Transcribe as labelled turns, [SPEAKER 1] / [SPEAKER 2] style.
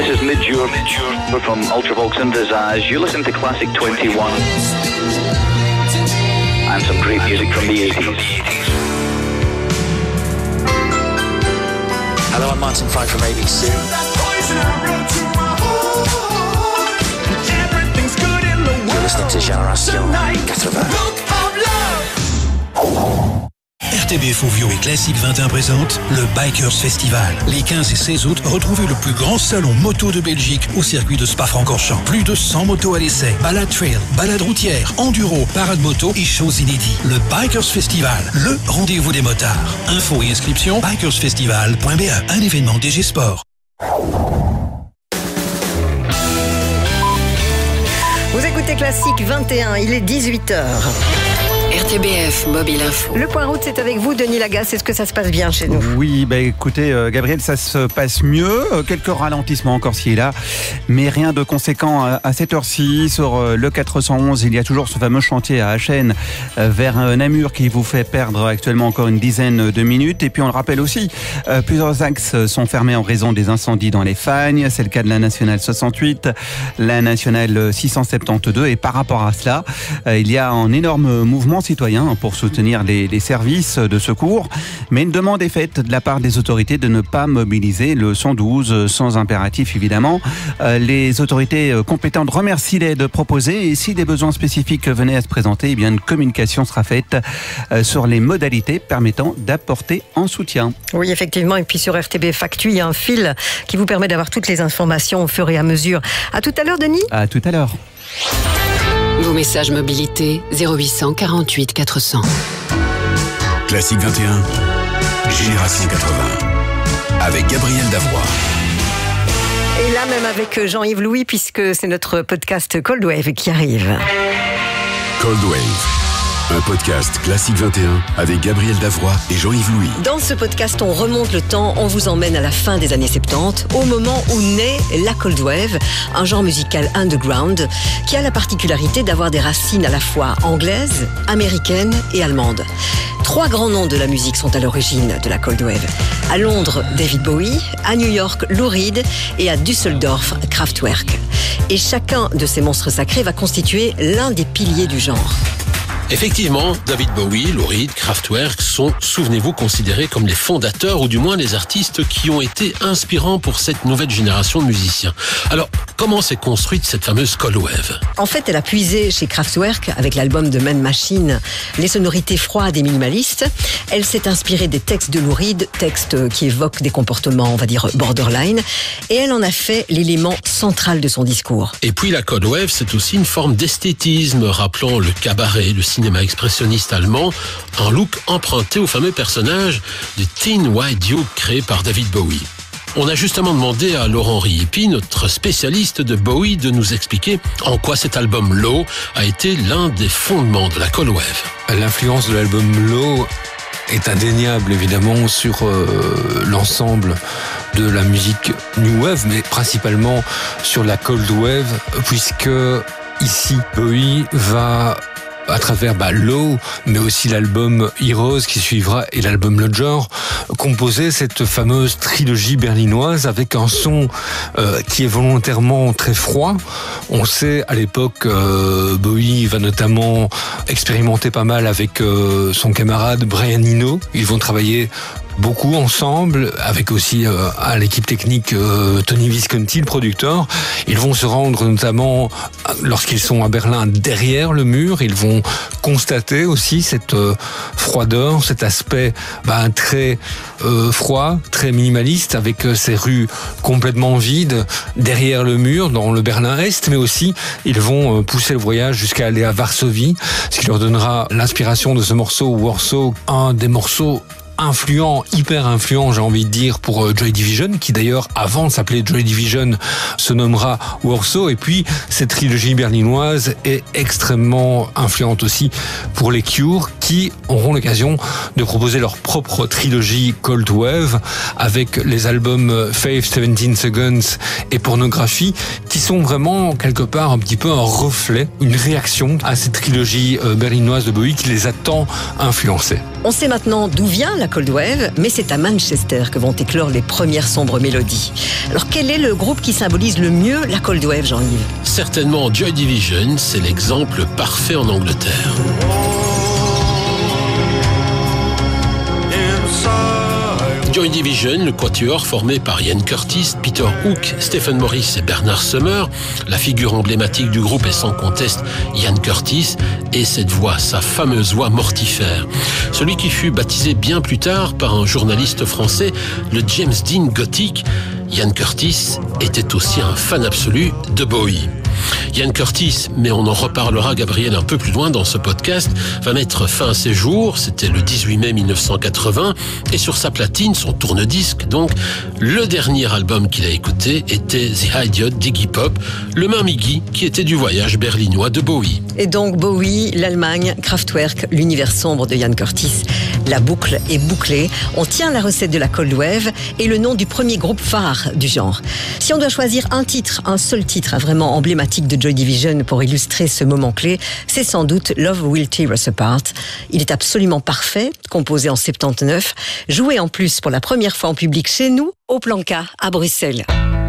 [SPEAKER 1] This is Midjure from Ultravox and Visage. You listen to Classic 21 and some great music from the 80s.
[SPEAKER 2] Hello, I'm Martin Fry from ABC. You're listening to Génération 80.
[SPEAKER 3] RTBF Ovio et Classique 21 présente le Bikers Festival. Les 15 et 16 août, retrouvez le plus grand salon moto de Belgique au circuit de Spa-Francorchamps. Plus de 100 motos à l'essai, balade trail, balade routière, enduro, parade moto et shows inédits. Le Bikers Festival, le rendez-vous des motards. Infos et inscriptions, bikersfestival.be, un événement DG Sport.
[SPEAKER 4] Vous écoutez Classique 21, il est 18h.
[SPEAKER 5] RTBF Mobile Info.
[SPEAKER 4] Le point route, c'est avec vous, Denis Lagasse. Est-ce que ça se passe bien chez nous?
[SPEAKER 6] Oui, écoutez, Gabriel, ça se passe mieux. Quelques ralentissements encore ci et là, mais rien de conséquent à cette heure-ci. Sur le 411, il y a toujours ce fameux chantier à Achen vers Namur qui vous fait perdre actuellement encore une dizaine de minutes. Et puis on le rappelle aussi, plusieurs axes sont fermés en raison des incendies dans les Fagnes. C'est le cas de la nationale 68, la nationale 672. Et par rapport à cela, il y a un énorme mouvement citoyen pour soutenir les services de secours, mais une demande est faite de la part des autorités de ne pas mobiliser le 112 sans impératif évidemment. Les autorités compétentes remercient-les de proposer, et si des besoins spécifiques venaient à se présenter, eh bien une communication sera faite sur les modalités permettant d'apporter un soutien.
[SPEAKER 4] Oui, effectivement, et puis sur RTBF Actu, il y a un fil qui vous permet d'avoir toutes les informations au fur et à mesure. À tout à l'heure, Denis.
[SPEAKER 6] À tout à l'heure.
[SPEAKER 5] Vos messages mobilité 0800 48 400.
[SPEAKER 7] Classique 21, Génération 80, avec Gabriel Davoie.
[SPEAKER 4] Et là même avec Jean-Yves Louis, puisque c'est notre podcast Cold Wave qui arrive.
[SPEAKER 7] Cold Wave, un podcast Classique 21 avec Gabriel Davoie et Jean-Yves Louis.
[SPEAKER 4] Dans ce podcast, on remonte le temps, on vous emmène à la fin des années 70, au moment où naît la Cold Wave, un genre musical underground qui a la particularité d'avoir des racines à la fois anglaises, américaines et allemandes. 3 grands noms de la musique sont à l'origine de la Cold Wave. À Londres, David Bowie, à New York, Lou Reed et à Düsseldorf, Kraftwerk. Et chacun de ces monstres sacrés va constituer l'un des piliers du genre.
[SPEAKER 8] Effectivement, David Bowie, Lou Reed, Kraftwerk sont, souvenez-vous, considérés comme les fondateurs ou du moins les artistes qui ont été inspirants pour cette nouvelle génération de musiciens. Alors, comment s'est construite cette fameuse Cold Wave?
[SPEAKER 4] En fait, elle a puisé chez Kraftwerk avec l'album de Man Machine les sonorités froides et minimalistes. Elle s'est inspirée des textes de Lou Reed, textes qui évoquent des comportements, on va dire, borderline, et elle en a fait l'élément central de son discours.
[SPEAKER 8] Et puis la Cold Wave, c'est aussi une forme d'esthétisme rappelant le cabaret, le cinéma expressionniste allemand, un look emprunté au fameux personnage de Teen White Duke créé par David Bowie. On a justement demandé à Laurent Riépi, notre spécialiste de Bowie, de nous expliquer en quoi cet album Low a été l'un des fondements de la Cold Wave.
[SPEAKER 9] L'influence de l'album Low est indéniable évidemment sur l'ensemble de la musique New Wave, mais principalement sur la Cold Wave, puisque ici Bowie va, à travers Low, mais aussi l'album Heroes qui suivra et l'album Le Genre, composer cette fameuse trilogie berlinoise avec un son qui est volontairement très froid. On sait à l'époque, Bowie va notamment expérimenter pas mal avec son camarade Brian Eno. Ils vont travailler beaucoup ensemble, avec aussi à l'équipe technique Tony Visconti, le producteur. Ils vont se rendre notamment, lorsqu'ils sont à Berlin, derrière le mur. Ils vont constater aussi cette froideur, cet aspect très froid, très minimaliste, avec ces rues complètement vides derrière le mur, dans le Berlin-Est, mais aussi ils vont pousser le voyage jusqu'à aller à Varsovie, ce qui leur donnera l'inspiration de ce morceau Warsaw, un des morceaux influent, hyper influent, j'ai envie de dire, pour Joy Division, qui d'ailleurs, avant de s'appeler Joy Division, se nommera Warsaw. Et puis, cette trilogie berlinoise est extrêmement influente aussi pour les Cure, qui auront l'occasion de proposer leur propre trilogie Cold Wave, avec les albums Faith, 17 Seconds et Pornographie, qui sont vraiment, quelque part, un petit peu un reflet, une réaction à cette trilogie berlinoise de Bowie qui les a tant influencés.
[SPEAKER 4] On sait maintenant d'où vient la Cold Wave, mais c'est à Manchester que vont éclore les premières sombres mélodies. Alors quel est le groupe qui symbolise le mieux la Cold Wave, Jean-Yves ?
[SPEAKER 8] Certainement Joy Division, c'est l'exemple parfait en Angleterre. Joy Division, le quatuor formé par Ian Curtis, Peter Hook, Stephen Morris et Bernard Summer. La figure emblématique du groupe est sans conteste Ian Curtis et cette voix, sa fameuse voix mortifère. Celui qui fut baptisé bien plus tard par un journaliste français, le James Dean gothique, Ian Curtis était aussi un fan absolu de Bowie. Ian Curtis, mais on en reparlera, Gabriel, un peu plus loin dans ce podcast, va mettre fin à ses jours, c'était le 18 mai 1980, et sur sa platine, son tourne-disque, donc, le dernier album qu'il a écouté était The Idiot d'Iggy Pop, le même Iggy qui était du voyage berlinois de Bowie.
[SPEAKER 4] Et donc Bowie, l'Allemagne, Kraftwerk, l'univers sombre de Ian Curtis. La boucle est bouclée, on tient la recette de la Cold Wave et le nom du premier groupe phare du genre. Si on doit choisir un titre, un seul titre vraiment emblématique de Joy Division pour illustrer ce moment clé, c'est sans doute Love Will Tear Us Apart. Il est absolument parfait, composé en 79, joué en plus pour la première fois en public chez nous, au Plan K à Bruxelles.